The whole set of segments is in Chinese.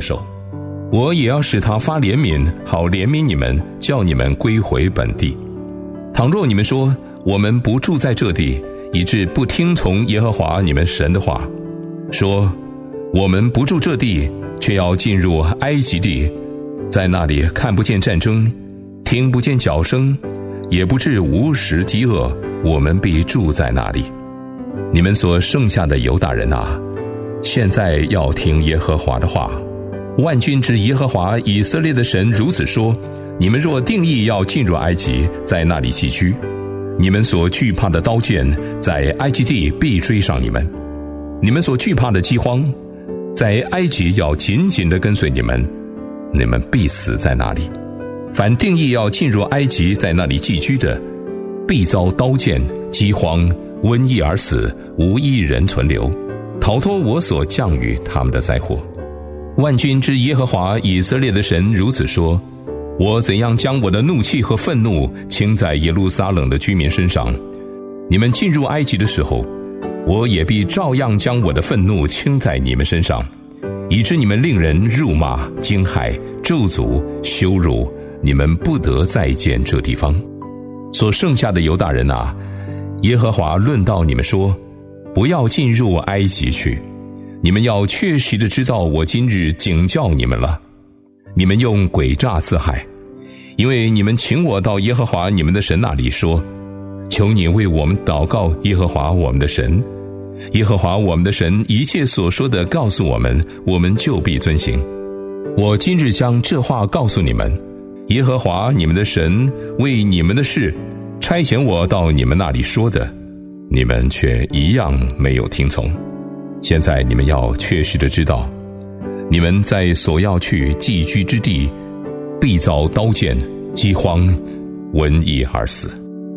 手。我也要使他发怜悯，好怜悯你们，叫你们归回本地。倘若你们说，我们不住在这地，以致不听从耶和华你们神的话，说我们不住这地，却要进入埃及地，在那里看不见战争，听不见脚声，也不至无时饥饿，我们必住在那里。你们所剩下的犹大人啊，现在要听耶和华的话。万军之耶和华以色列的神如此说，你们若定义要进入埃及，在那里寄居，你们所惧怕的刀剑在埃及地必追上你们，你们所惧怕的饥荒在埃及要紧紧地跟随你们，你们必死在那里。凡定义要进入埃及，在那里寄居的，必遭刀剑、饥荒、瘟疫而死，无一人存留，逃脱我所降于他们的灾祸。万军之耶和华以色列的神如此说，我怎样将我的怒气和愤怒倾在耶路撒冷的居民身上，你们进入埃及的时候，我也必照样将我的愤怒倾在你们身上，以致你们令人辱骂、惊骇、咒诅、羞辱，你们不得再见这地方。所剩下的犹大人啊，耶和华论到你们说，不要进入埃及去，你们要确实的知道我今日警教你们了。你们用诡诈自害，因为你们请我到耶和华你们的神那里说，求你为我们祷告耶和华我们的神。耶和华我们的神一切所说的告诉我们，我们就必遵行。我今日将这话告诉你们，耶和华你们的神为你们的事差遣我到你们那里说的，你们却一样没有听从。现在你们要确实的知道，你们在所要去寄居之地，必遭刀剑、饥荒、瘟疫而死。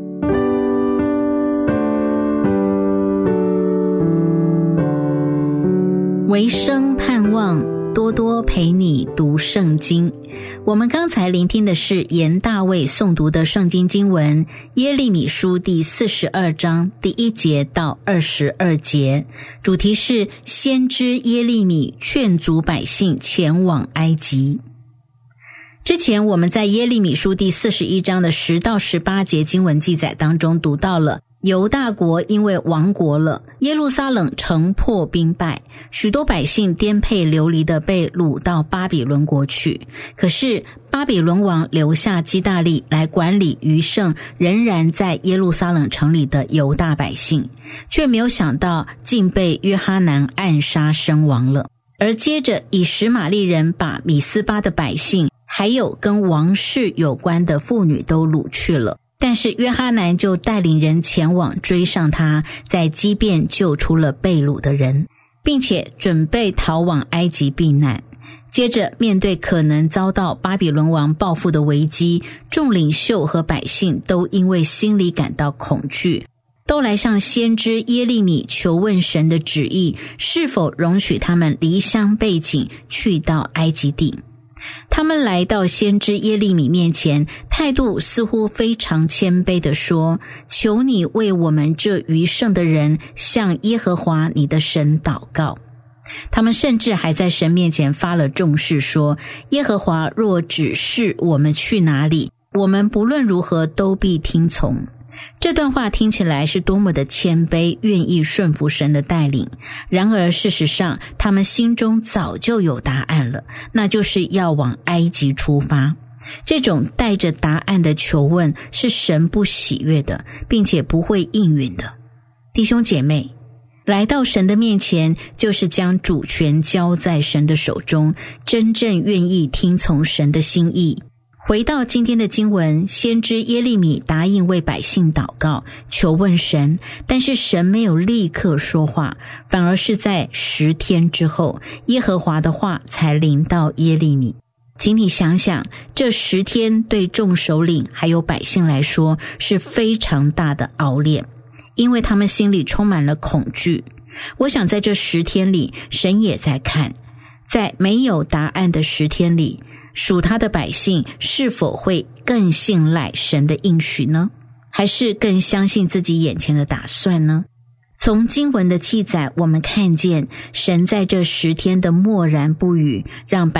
唯生盼望，多多陪你读圣经。我们刚才聆听的是严大卫诵读的圣经经文，耶利米书第42章第1节到22节，主题是先知耶利米劝阻百姓前往埃及。之前我们在耶利米书第41章的10到18节经文记载当中读到了，犹大国因为亡国了，耶路撒冷城破兵败，许多百姓颠沛流离的被掳到巴比伦国去。可是巴比伦王留下基大利来管理余剩仍然在耶路撒冷城里的犹大百姓，却没有想到竟被约哈南暗杀身亡了。而接着以实玛利人把米斯巴的百姓还有跟王室有关的妇女都掳去了，但是约哈南就带领人前往追上他，在基遍救出了被掳的人，并且准备逃往埃及避难。接着面对可能遭到巴比伦王报复的危机，众领袖和百姓都因为心里感到恐惧，都来向先知耶利米求问神的旨意，是否容许他们离乡背井去到埃及地。他们来到先知耶利米面前，态度似乎非常谦卑地说，求你为我们这余剩的人向耶和华你的神祷告。他们甚至还在神面前发了重誓，说耶和华若指示我们去哪里，我们不论如何都必听从。这段话听起来是多么的谦卑，愿意顺服神的带领。然而事实上他们心中早就有答案了，那就是要往埃及出发。这种带着答案的求问是神不喜悦的，并且不会应允的。弟兄姐妹，来到神的面前，就是将主权交在神的手中，真正愿意听从神的心意。回到今天的经文，先知耶利米答应为百姓祷告，求问神，但是神没有立刻说话，反而是在10天之后，耶和华的话才临到耶利米。请你想想，这10天对众首领还有百姓来说是非常大的熬炼，因为他们心里充满了恐惧。我想在这10天里，神也在看，在没有答案的10天里，属他的百姓是否会更信赖神的应许呢？还是更相信自己眼前的打算呢？从经文的记载，我们看见神在这10天的默然不语，让